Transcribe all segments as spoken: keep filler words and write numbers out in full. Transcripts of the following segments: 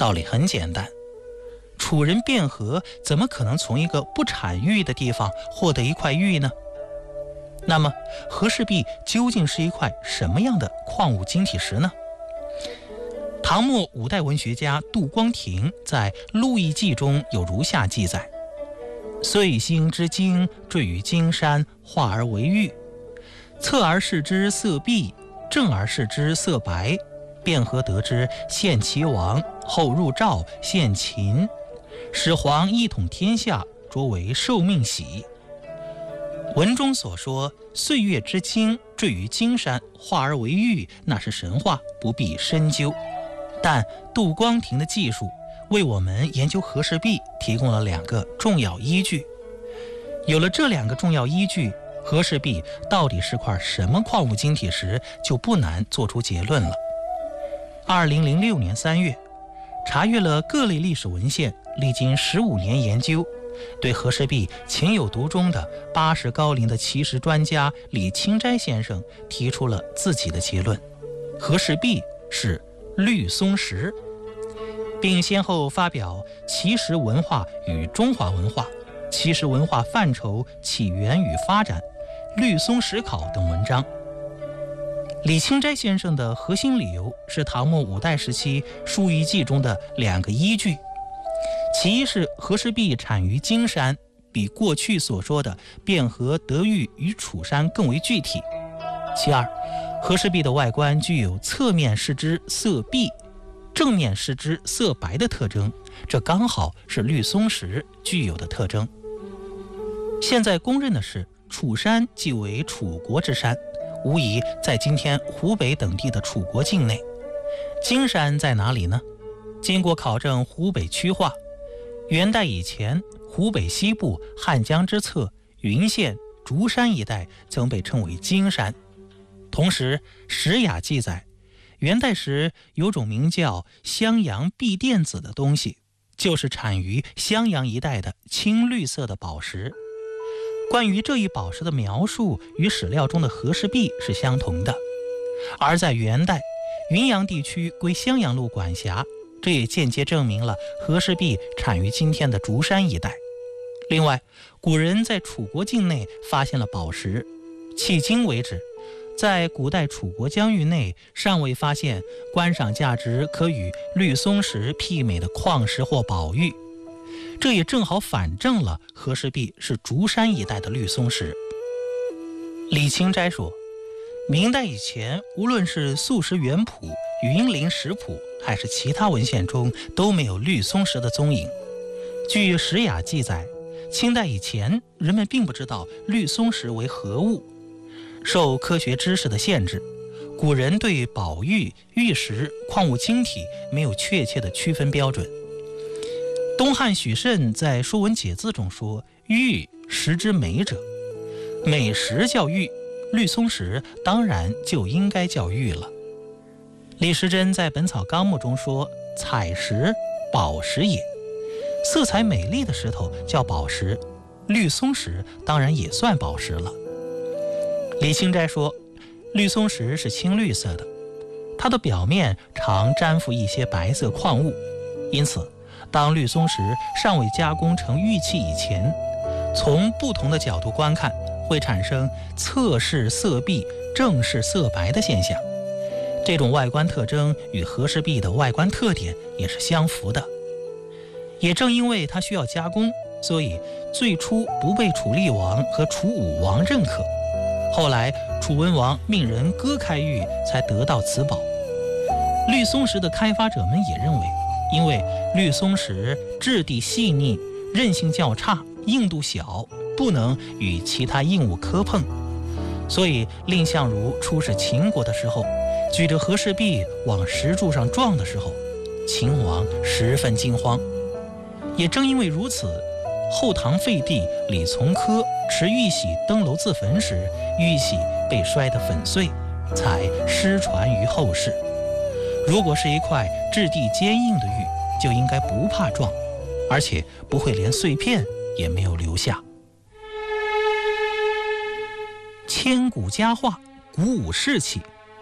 道理很简单，楚人卞和怎么可能从一个不产玉的地方获得一块玉呢？那么和氏璧究竟是一块什么样的矿物晶体石呢？唐末五代文学家杜光庭在《陆毅记》中有如下记载：岁星之精坠于金山，化而为玉，侧而视之色碧，正而视之色白。卞和得知，献齐王，后入赵，献秦，始皇一统天下，擢为受命玺。文中所说岁月之精坠于金山，化而为玉，那是神话，不必深究。但杜光庭的技术为我们研究和氏璧提供了两个重要依据。有了这两个重要依据，和氏璧到底是块什么矿物晶体石，就不难做出结论了。二零零六年三月，查阅了各类历史文献，历经十五年研究，对和氏璧情有独钟的八十高龄的奇石专家李清斋先生提出了自己的结论：和氏璧是绿松石，并先后发表《奇石文化与中华文化》《奇石文化范畴起源与发展》《绿松石考》等文章。李清斋先生的核心理由是唐末五代时期《书遗记》中的两个依据，其一是和氏璧产于金山，比过去所说的卞和得玉与楚山更为具体；其二，和氏璧的外观具有侧面视之色碧，正面视之色白的特征，这刚好是绿松石具有的特征。现在公认的是，楚山即为楚国之山，无疑在今天湖北等地的楚国境内。金山在哪里呢？经过考证湖北区划，元代以前，湖北西部汉江之侧云县、竹山一带曾被称为金山。同时，《史雅》记载，元代时有种名叫襄阳碧垫子的东西，就是产于襄阳一带的青绿色的宝石。关于这一宝石的描述与史料中的和氏璧是相同的，而在元代，云阳地区归襄阳路管辖，这也间接证明了和氏璧产于今天的竹山一带。另外，古人在楚国境内发现了宝石，迄今为止，在古代楚国疆域内尚未发现观赏价值可与绿松石媲美的矿石或宝玉，这也正好反证了和氏璧是竹山一带的绿松石。李清斋说，明代以前，无论是素食园谱、云林食谱还是其他文献中，都没有绿松石的踪影。据《史雅》记载，清代以前人们并不知道绿松石为何物，受科学知识的限制，古人对宝玉、玉石、矿物晶体没有确切的区分标准。东汉许慎在《说文解字》中说，玉石之美者，美石叫玉，绿松石当然就应该叫玉了。李时珍在《本草纲目》中说，彩石宝石也，色彩美丽的石头叫宝石，绿松石当然也算宝石了。李清斋说，绿松石是青绿色的，它的表面常沾附一些白色矿物，因此当绿松石尚未加工成玉器以前，从不同的角度观看，会产生侧视色碧、正视色白的现象。这种外观特征与和氏璧的外观特点也是相符的。也正因为它需要加工，所以最初不被楚厉王和楚武王认可，后来楚文王命人割开玉，才得到此宝。绿松石的开发者们也认为，因为绿松石质地细腻，韧性较差，硬度小，不能与其他硬物磕碰，所以蔺相如出使秦国的时候，举着和氏璧往石柱上撞的时候，秦王十分惊慌。也正因为如此，后唐废帝李从珂持玉玺登楼自焚时，玉玺被摔得粉碎，才失传于后世。如果是一块质地坚硬的玉，就应该不怕撞，而且不会连碎片也没有留下。千古佳话，鼓舞士气，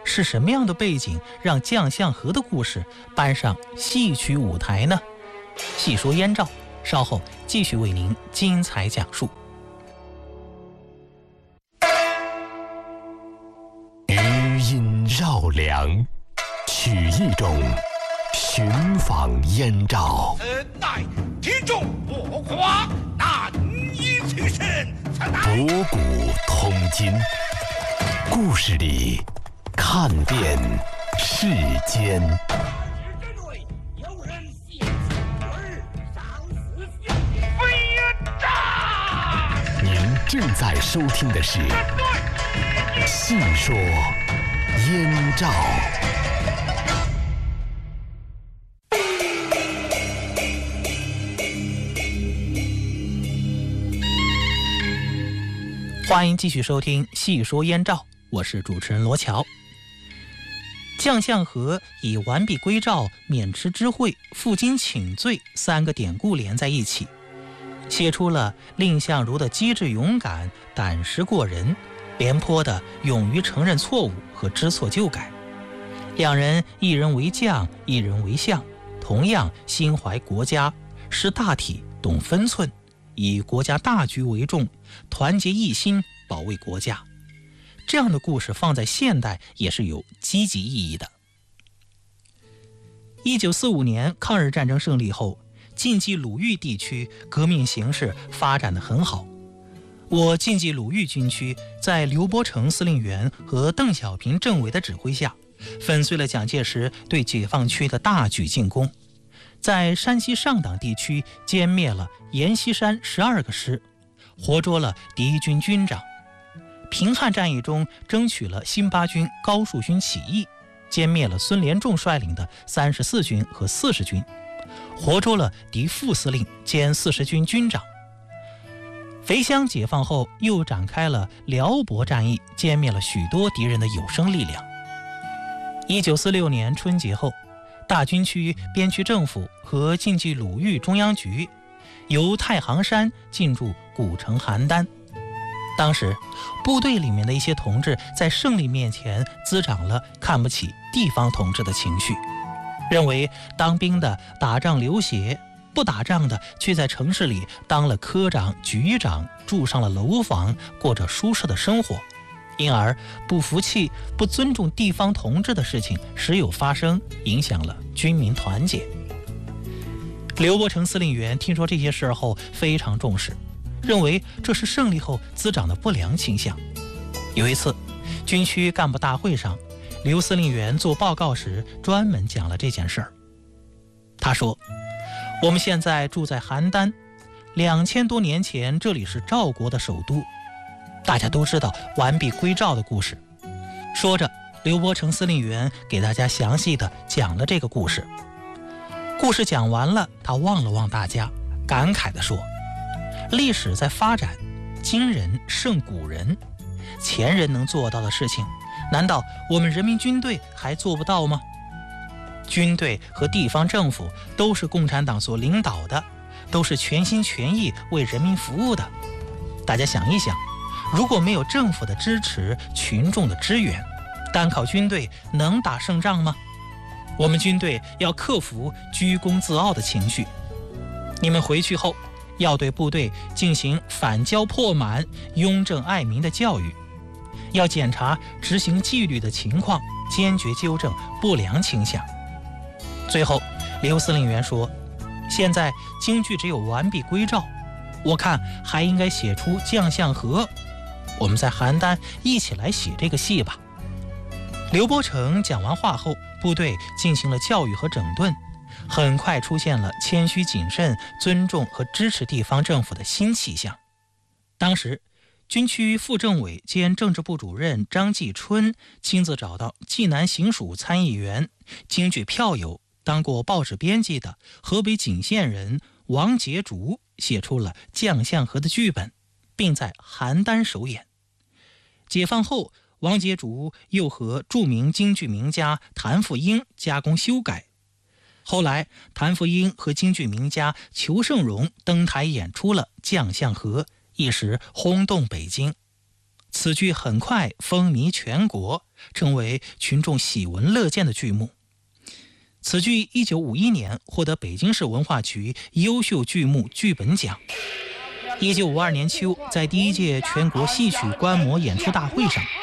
是什么样的背景让将相和的故事搬上戏曲舞台呢？细说燕赵，稍后继续为您精彩讲述。 余音绕梁，曲艺中寻访燕赵。 此乃体重不夸，难以取胜。 博古通今，故事里看遍世间。您正在收听的是《细说燕赵》。 欢迎继续收听《细说燕赵》，我是主持人罗乔。将相和以完璧归赵、免职知会、负荆请罪三个典故连在一起，写出了蔺相如的机智勇敢、胆识过人，廉颇的勇于承认错误和知错就改。两人一人为将，一人为相，同样心怀国家，识大体，懂分寸，以国家大局为重，团结一心，保卫国家。这样的故事放在现代也是有积极意义的。一九四五年抗日战争胜利后，晋冀鲁豫地区革命形势发展得很好。我晋冀鲁豫军区在刘伯承司令员和邓小平政委的指挥下，粉碎了蒋介石对解放区的大举进攻，在山西上党地区歼灭了阎锡山十二个师，活捉了敌军军长。平汉战役中争取了新八军高树勋起义，歼灭了孙连仲率领的三十四军和四十军，活捉了敌副司令兼四十军军长。肥乡解放后又展开了辽博战役，歼灭了许多敌人的有生力量。一九四六年春节后，大军区边区政府和晋冀鲁豫中央局由太行山进驻古城邯郸。当时部队里面的一些同志在胜利面前滋长了看不起地方同志的情绪，认为当兵的打仗流血，不打仗的却在城市里当了科长、局长，住上了楼房，过着舒适的生活，因而不服气、不尊重地方同志的事情时有发生，影响了军民团结。刘伯承司令员听说这些事后非常重视，认为这是胜利后滋长的不良倾向。有一次军区干部大会上，刘司令员做报告时专门讲了这件事儿。他说，我们现在住在邯郸，两千多年前这里是赵国的首都，大家都知道完璧归赵的故事。说着，刘伯承司令员给大家详细的讲了这个故事。故事讲完了，他望了望大家，感慨地说，历史在发展，今人胜古人，前人能做到的事情，难道我们人民军队还做不到吗？军队和地方政府都是共产党所领导的，都是全心全意为人民服务的。大家想一想，如果没有政府的支持、群众的支援，单靠军队能打胜仗吗？我们军队要克服居功自傲的情绪。你们回去后要对部队进行反骄破满、雍正爱民的教育，要检查执行纪律的情况，坚决纠正不良倾向。最后，刘司令员说，现在京剧只有完璧归赵，我看还应该写出将相和，我们在邯郸一起来写这个戏吧。刘伯承讲完话后，部队进行了教育和整顿，很快出现了谦虚谨慎、尊重和支持地方政府的新气象。当时军区副政委兼政治部主任张继春亲自找到济南行署参议员、京剧票友、当过报纸编辑的河北景县人王杰竹，写出了将相和的剧本，并在邯郸首演。解放后，王杰竹又和著名京剧名家谭富英加工修改。后来谭富英和京剧名家裘盛戎登台演出了将相和，一时轰动北京。 此剧很快风靡全国，成为群众喜闻乐见的剧目。此剧一九五一年获得北京市文化局优秀剧目剧本奖。一九五二年秋，在第一届全国戏曲观摩演出大会上，